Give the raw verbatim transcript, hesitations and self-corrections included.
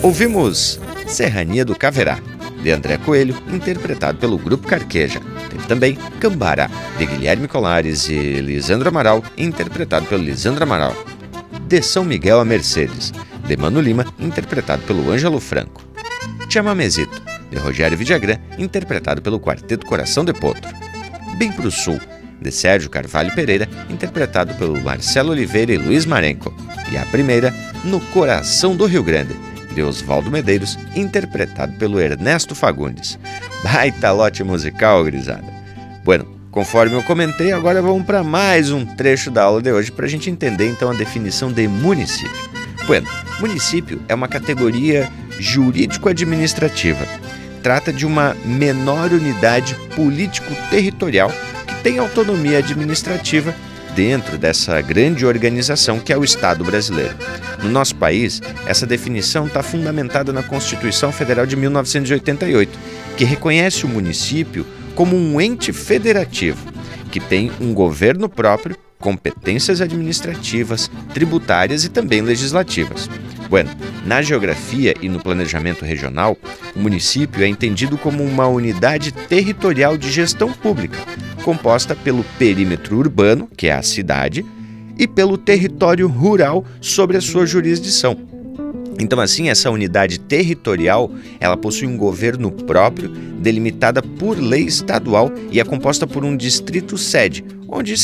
Ouvimos Serrania do Caverá, de André Coelho, interpretado pelo Grupo Carqueja. Teve também Cambará, de Guilherme Colares e Lisandro Amaral, interpretado pelo Lisandro Amaral. De São Miguel a Mercedes, de Mano Lima, interpretado pelo Ângelo Franco. Chamamezito, de Rogério Vidagrã, interpretado pelo Quarteto Coração de Potro. Bem pro Sul, de Sérgio Carvalho Pereira, interpretado pelo Marcelo Oliveira e Luiz Marenco. E a primeira, No Coração do Rio Grande, de Oswaldo Medeiros, interpretado pelo Ernesto Fagundes. Baita lote musical, grisada. Bueno, conforme eu comentei, agora vamos para mais um trecho da aula de hoje para a gente entender então a definição de município. Bueno, município é uma categoria jurídico-administrativa. Trata de uma menor unidade político-territorial que tem autonomia administrativa dentro dessa grande organização que é o Estado brasileiro. No nosso país, essa definição está fundamentada na Constituição Federal de mil novecentos e oitenta e oito, que reconhece o município como um ente federativo, que tem um governo próprio, competências administrativas, tributárias e também legislativas. Bueno, na geografia e no planejamento regional, o município é entendido como uma unidade territorial de gestão pública, composta pelo perímetro urbano, que é a cidade, e pelo território rural sobre a sua jurisdição. Então, assim, essa unidade territorial, ela possui um governo próprio, delimitada por lei estadual e é composta por um distrito-sede, onde